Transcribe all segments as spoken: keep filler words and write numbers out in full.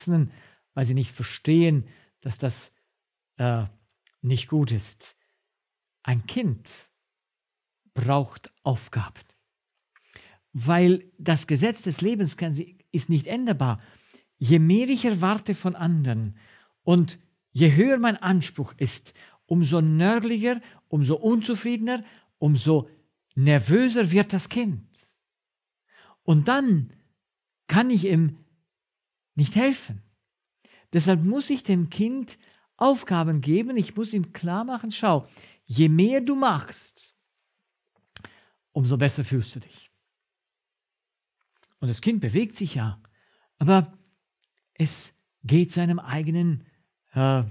weil sie nicht verstehen, dass das äh, nicht gut ist. Ein Kind braucht Aufgaben, weil das Gesetz des Lebens ist nicht änderbar. Je mehr ich erwarte von anderen und je höher mein Anspruch ist, umso nörglicher, umso unzufriedener, umso nervöser wird das Kind. Und dann kann ich ihm nicht helfen. Deshalb muss ich dem Kind Aufgaben geben. Ich muss ihm klar machen, schau, je mehr du machst, umso besser fühlst du dich. Und das Kind bewegt sich ja, aber es geht seinem eigenen, äh,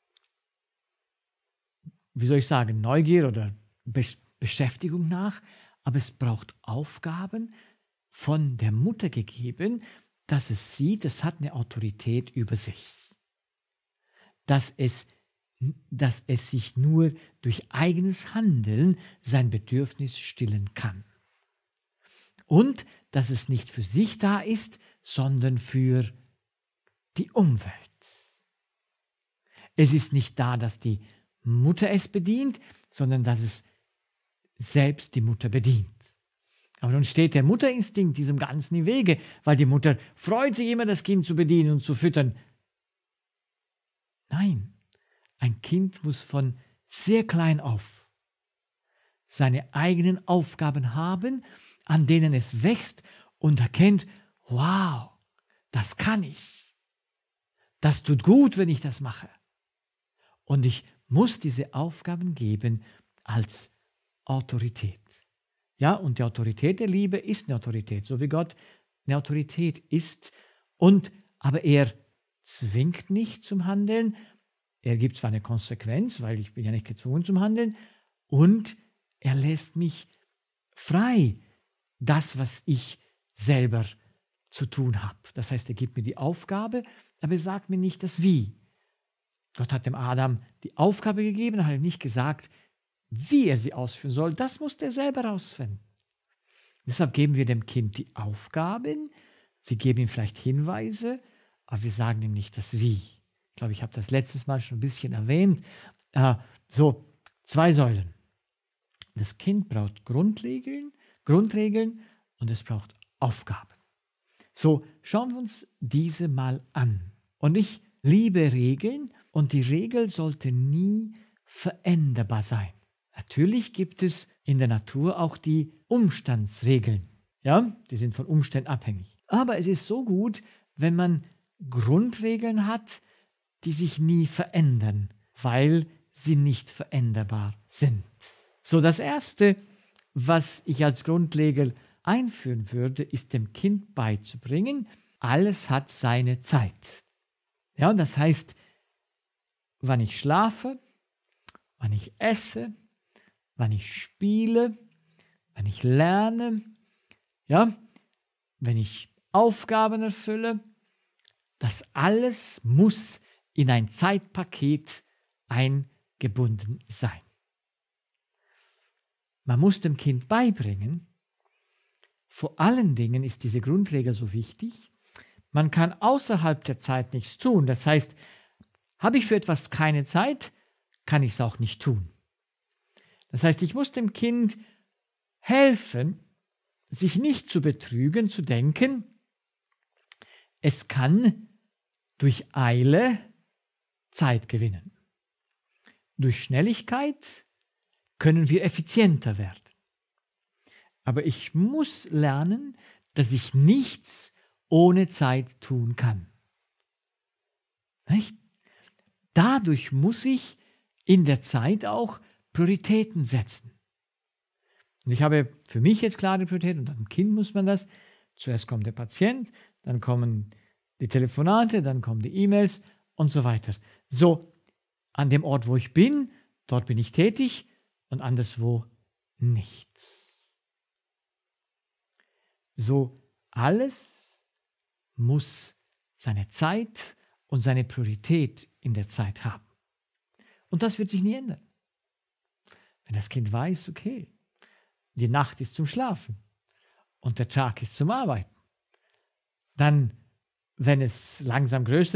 wie soll ich sagen, Neugier oder Be- Beschäftigung nach, aber es braucht Aufgaben von der Mutter gegeben, dass es sieht, es hat eine Autorität über sich. Dass es, dass es sich nur durch eigenes Handeln sein Bedürfnis stillen kann. Und dass es nicht für sich da ist, sondern für die Umwelt. Es ist nicht da, dass die Mutter es bedient, sondern dass es selbst die Mutter bedient. Aber nun steht der Mutterinstinkt diesem Ganzen im Wege, weil die Mutter freut sich immer, das Kind zu bedienen und zu füttern. Nein, ein Kind muss von sehr klein auf seine eigenen Aufgaben haben, an denen es wächst und erkennt, wow, das kann ich. Das tut gut, wenn ich das mache. Und ich muss diese Aufgaben geben als Autorität. Ja, und die Autorität der Liebe ist eine Autorität, so wie Gott eine Autorität ist. Und, aber er zwingt nicht zum Handeln. Er gibt zwar eine Konsequenz, weil ich bin ja nicht gezwungen zum Handeln. Und er lässt mich frei, das, was ich selber zu tun habe. Das heißt, er gibt mir die Aufgabe, aber er sagt mir nicht das Wie. Gott hat dem Adam die Aufgabe gegeben, hat ihm nicht gesagt, wie er sie ausführen soll. Das muss er selber herausfinden. Deshalb geben wir dem Kind die Aufgaben, wir geben ihm vielleicht Hinweise, aber wir sagen ihm nicht das Wie. Ich glaube, ich habe das letztes Mal schon ein bisschen erwähnt. Äh, so, zwei Säulen. Das Kind braucht Grundregeln, Grundregeln und es braucht Aufgaben. So, schauen wir uns diese mal an. Und ich liebe Regeln und die Regel sollte nie veränderbar sein. Natürlich gibt es in der Natur auch die Umstandsregeln. Ja, die sind von Umständen abhängig. Aber es ist so gut, wenn man Grundregeln hat, die sich nie verändern, weil sie nicht veränderbar sind. So, das Erste, was ich als Grundregel einführen würde, ist dem Kind beizubringen, alles hat seine Zeit. Ja, und das heißt, wann ich schlafe, wann ich esse, wann ich spiele, wann ich lerne, ja, wenn ich Aufgaben erfülle, das alles muss in ein Zeitpaket eingebunden sein. Man muss dem Kind beibringen, vor allen Dingen ist diese Grundregel so wichtig, man kann außerhalb der Zeit nichts tun. Das heißt, habe ich für etwas keine Zeit, kann ich es auch nicht tun. Das heißt, ich muss dem Kind helfen, sich nicht zu betrügen, zu denken, es kann durch Eile Zeit gewinnen. Durch Schnelligkeit können wir effizienter werden. Aber ich muss lernen, dass ich nichts ohne Zeit tun kann. Nicht? Dadurch muss ich in der Zeit auch Prioritäten setzen. Und ich habe für mich jetzt klare Prioritäten und am Kind muss man das. Zuerst kommt der Patient, dann kommen die Telefonate, dann kommen die E-Mails und so weiter. So, an dem Ort, wo ich bin, dort bin ich tätig und anderswo nicht. So, alles muss seine Zeit und seine Priorität in der Zeit haben. Und das wird sich nie ändern. Wenn das Kind weiß, okay, die Nacht ist zum Schlafen und der Tag ist zum Arbeiten, dann wenn es langsam größer